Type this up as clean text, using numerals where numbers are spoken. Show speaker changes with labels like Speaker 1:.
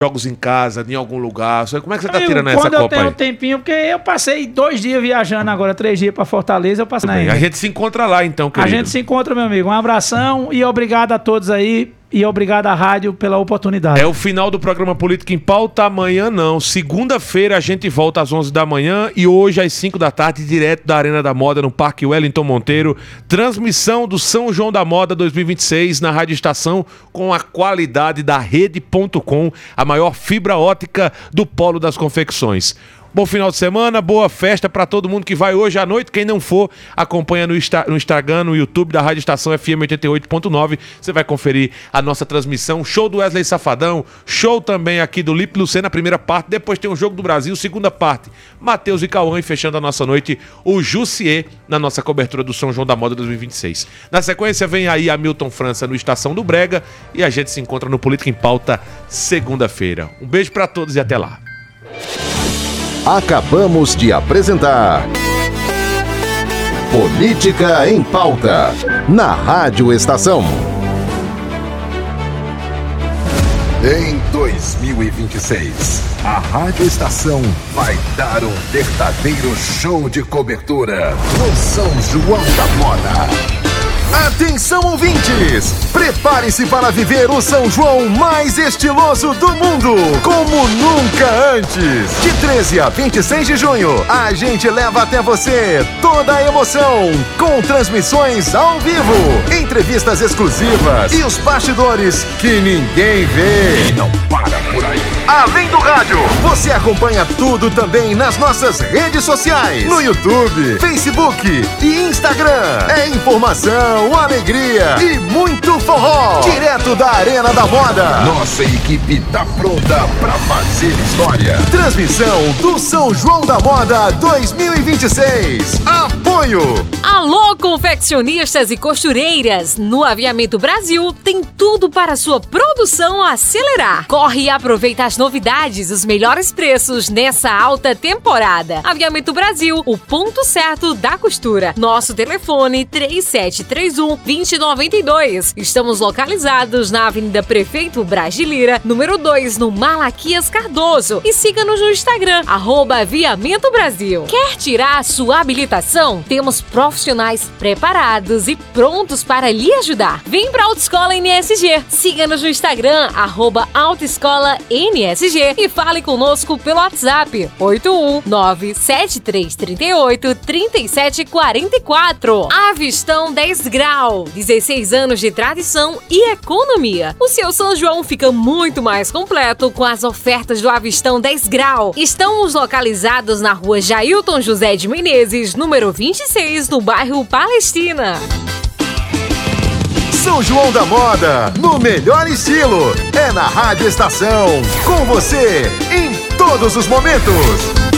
Speaker 1: jogos em casa, em algum lugar? Como é que você tá tirando essa Copa aí?
Speaker 2: Quando eu tenho um tempinho, porque eu passei 2 dias viajando agora, 3 dias pra Fortaleza, eu passei na ilha.
Speaker 1: A gente se encontra lá então, querido.
Speaker 2: A gente se encontra, meu amigo. Um abração e obrigado a todos aí. E obrigado à rádio pela oportunidade.
Speaker 1: É o final do programa Política em Pauta. Amanhã não. Segunda-feira a gente volta às 11 da manhã e hoje às 5 da tarde, direto da Arena da Moda, no Parque Wellington Monteiro. Transmissão do São João da Moda 2026 na Rádio Estação com a qualidade da Rede.com, a maior fibra ótica do Polo das Confecções. Bom final de semana, boa festa para todo mundo que vai hoje à noite. Quem não for, acompanha no Instagram, no YouTube da Rádio Estação FM 88.9. Você vai conferir a nossa transmissão. Show do Wesley Safadão, show também aqui do Lipe Lucena, primeira parte. Depois tem o Jogo do Brasil, segunda parte. Matheus e Cauã, e fechando a nossa noite, o Jussier, na nossa cobertura do São João da Moda 2026. Na sequência vem aí a Milton França no Estação do Brega e a gente se encontra no Política em Pauta segunda-feira. Um beijo para todos e até lá.
Speaker 3: Acabamos de apresentar Política em Pauta, na Rádio Estação. Em 2026, a Rádio Estação vai dar um verdadeiro show de cobertura no São João da Moda. Atenção, ouvintes! Prepare-se para viver o São João mais estiloso do mundo, como nunca antes! De 13 a 26 de junho, a gente leva até você toda a emoção, com transmissões ao vivo, entrevistas exclusivas e os bastidores que ninguém vê. E não para por aí. Além do rádio, você acompanha tudo também nas nossas redes sociais, no YouTube, Facebook e Instagram. É informação, alegria e muito forró, direto da Arena da Moda. Nossa equipe tá pronta pra fazer história. Transmissão do São João da Moda 2026. Apoio.
Speaker 4: Alô, confeccionistas e costureiras. No Aviamento Brasil tem tudo para sua produção acelerar. Corre e aproveita as novidades, os melhores preços nessa alta temporada. Aviamento Brasil, o ponto certo da costura. Nosso telefone 3731-2092. Estamos localizados na Avenida Prefeito Braz de Lira, número 2, no Malaquias Cardoso. E siga-nos no Instagram, @Aviamento Brasil. Quer tirar a sua habilitação? Temos profissionais preparados e prontos para lhe ajudar. Vem para a Autoescola NSG. Siga-nos no Instagram, @Autoescola NSG e fale conosco pelo WhatsApp 819-7338-3744. Avistão 10 Grau, 16 anos de tradição e economia. O seu São João fica muito mais completo com as ofertas do Avistão 10 Grau. Estamos localizados na rua Jailton José de Menezes, número 26, no bairro Palestina.
Speaker 3: São João da Moda, no melhor estilo, é na Rádio Estação, com você em todos os momentos.